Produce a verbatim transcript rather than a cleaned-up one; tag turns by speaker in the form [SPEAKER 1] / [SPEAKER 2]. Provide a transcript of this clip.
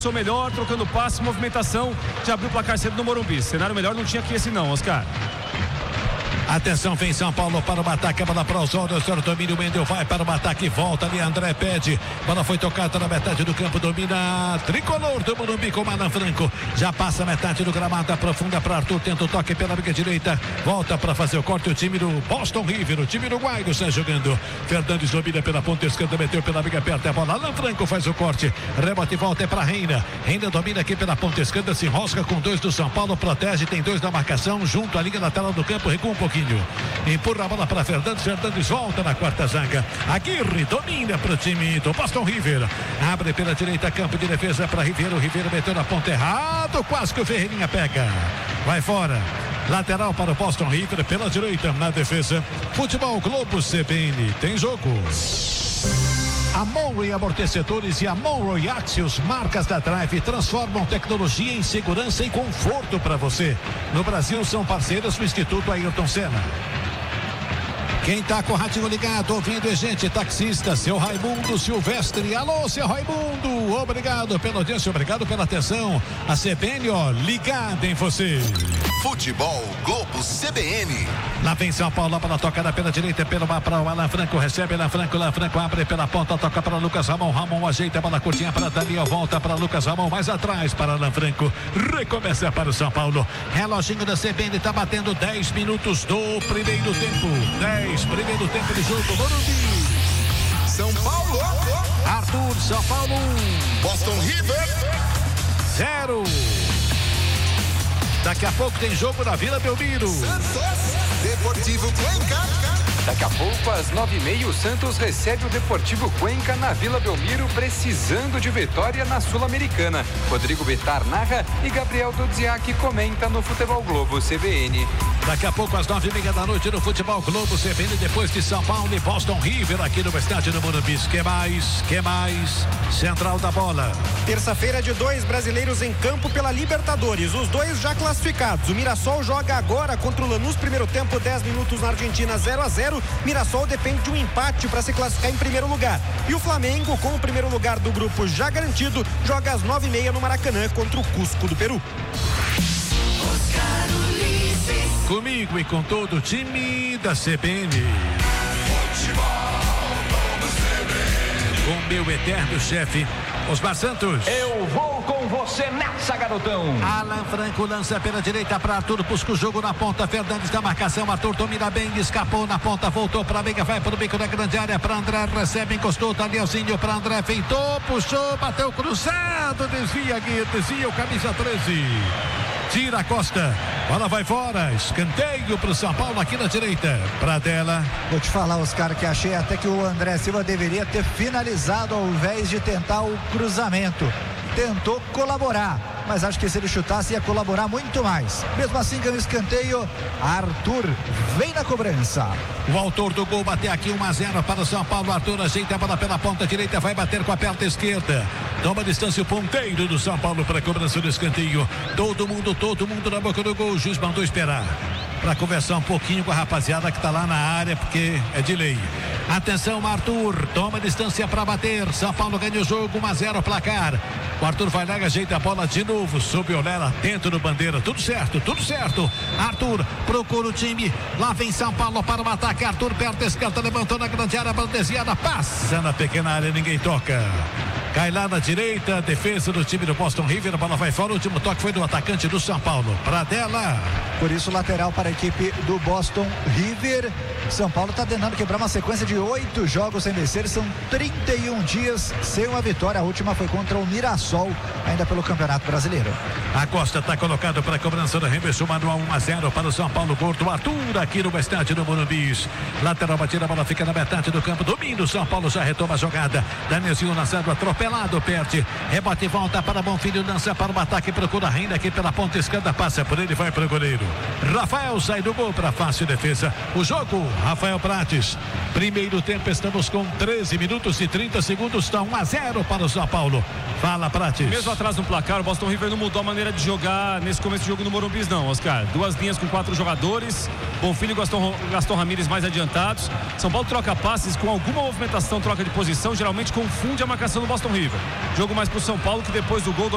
[SPEAKER 1] Começou melhor, trocando passe, movimentação, já abriu o placar cedo no Morumbi. Cenário melhor não tinha que esse não, Oscar.
[SPEAKER 2] Atenção, vem São Paulo para o ataque, a bola para os olhos, o domínio, Mendel vai para o ataque, volta ali, André pede, bola foi tocada na metade do campo, domina tricolor do Morumbi com Alan Franco, já passa a metade do gramado, aprofunda para Arthur, tenta o toque pela liga direita, volta para fazer o corte, o time do Boston River, o time uruguaio sai jogando, Fernandes domina pela ponta esquerda, meteu pela liga perto, a bola, Alan Franco faz o corte, rebote e volta é para Reina, Reina domina aqui pela ponta esquerda, se enrosca com dois do São Paulo, protege, tem dois na marcação, junto à linha lateral do campo, recua um pouquinho. Empurra a bola para Fernandes, Fernandes volta na quarta zaga, Aguirre domina para o time do Boston River, abre pela direita, campo de defesa para Ribeiro, Ribeiro meteu na ponta errado, quase que o Ferreirinha pega, vai fora, lateral para o Boston River pela direita na defesa, Futebol Globo C B N, tem jogo. A Monroe Amortecedores e a Monroe Axios, marcas da Drive, transformam tecnologia em segurança e conforto para você. No Brasil são parceiros do Instituto Ayrton Senna. Quem tá com o radinho ligado, ouvindo é gente, taxista, seu Raimundo Silvestre. Alô, seu Raimundo, obrigado pela audiência, obrigado pela atenção. A C B N, ó, ligada em você.
[SPEAKER 3] Futebol Globo C B N.
[SPEAKER 2] Lá vem São Paulo, para a tocada pela direita, pelo para o Alan Franco, recebe Alan Franco, Alan Franco abre pela ponta, toca para Lucas Ramon, Ramon ajeita a bola curtinha para Daniel, volta para Lucas Ramon, mais atrás para Alan Franco, recomeça para o São Paulo, reloginho da C B N está batendo dez minutos do primeiro tempo, dez, primeiro tempo de jogo, Morumbi.
[SPEAKER 3] São Paulo,
[SPEAKER 2] Arthur, São Paulo,
[SPEAKER 3] Boston River,
[SPEAKER 2] zero. Daqui a pouco tem jogo na Vila Belmiro.
[SPEAKER 3] Santos, Deportivo Cuenca.
[SPEAKER 4] Daqui a pouco, às nove e meia, o Santos recebe o Deportivo Cuenca na Vila Belmiro, precisando de vitória na Sul-Americana. Rodrigo Betar narra e Gabriel Dudziak comenta no Futebol Globo C B N.
[SPEAKER 2] Daqui a pouco, às nove e meia da noite, no Futebol Globo C B N, depois de São Paulo e Boston River, aqui no estádio do Morumbi. Que mais? Que mais? Central da bola.
[SPEAKER 5] Terça-feira de dois brasileiros em campo pela Libertadores, os dois já classificados. O Mirassol joga agora contra o Lanús, primeiro tempo, dez minutos na Argentina, zero a zero. Mirassol depende de um empate para se classificar em primeiro lugar. E o Flamengo, com o primeiro lugar do grupo já garantido, joga às nove e meia no Maracanã contra o Cusco do Peru.
[SPEAKER 2] Comigo e com todo o time da C B N. Com meu eterno chefe, Osmar Santos.
[SPEAKER 6] Eu vou com você nessa, garotão.
[SPEAKER 2] Alan Franco lança pela direita para Arthur, busca o jogo na ponta, Fernandes da marcação, Arthur domina bem, escapou na ponta, voltou para a meia, vai para o bico da grande área, para André, recebe, encostou, Danielzinho para André, feitou, puxou, bateu cruzado, desvia, desvia o camisa treze. Tira a Costa, bola vai fora, escanteio para o São Paulo aqui na direita, para dela.
[SPEAKER 7] Vou te falar, Oscar, que achei até que o André Silva deveria ter finalizado ao invés de tentar o cruzamento. Tentou colaborar, mas acho que se ele chutasse ia colaborar muito mais. Mesmo assim, ganha o escanteio, Arthur vem na cobrança.
[SPEAKER 2] O autor do gol bateu aqui um a zero para o São Paulo. Arthur ajeita a bola pela ponta direita, vai bater com a perna esquerda. Toma distância o ponteiro do São Paulo para a cobrança do escanteio. Todo mundo, todo mundo na boca do gol. O juiz mandou esperar para conversar um pouquinho com a rapaziada que está lá na área, porque é de lei. Atenção, Arthur, toma distância para bater. São Paulo ganha o jogo, um a zero placar. O Arthur vai lá, ajeita a bola de novo, sob o Olela, dentro do bandeira, tudo certo, tudo certo. Arthur procura o time, lá vem São Paulo para o ataque. Arthur perto, esquerda, levantou na grande área, bola desviada, passa na pequena área, ninguém toca. Cai lá na direita, defesa do time do Boston River, a bola vai fora, o último toque foi do atacante do São Paulo, para dela.
[SPEAKER 7] Por isso, lateral para a equipe do Boston River. São Paulo está tentando quebrar uma sequência de oito jogos sem vencer, são trinta e um dias sem uma vitória, a última foi contra o Mirassol, ainda pelo Campeonato Brasileiro.
[SPEAKER 2] A Costa está colocado para a cobrança do arremesso manual, um a zero para o São Paulo, Gordo, Arthur aqui no estádio do Morumbi. Lateral batida, a bola fica na metade do campo, domínio, São Paulo já retoma a jogada, Danielzinho lançando, atropelado, perde, rebote e volta para Bonfilho, lança para o ataque, procura a Reina aqui pela ponta esquerda, passa por ele, vai para o goleiro. Rafael sai do gol para fácil defesa. O jogo, Rafael Prates. Primeiro tempo, estamos com treze minutos e trinta segundos, está um a zero para o São Paulo. Fala, Prates.
[SPEAKER 1] Mesmo atrás no placar, o Boston River não mudou a maneira de jogar nesse começo de jogo no Morumbi, não, Oscar. Duas linhas com quatro jogadores, Bonfilho e Gaston, Gaston Ramírez mais adiantados. São Paulo troca passes com alguma movimentação, troca de posição, geralmente confunde a marcação do Boston River. Jogo mais pro São Paulo, que depois do gol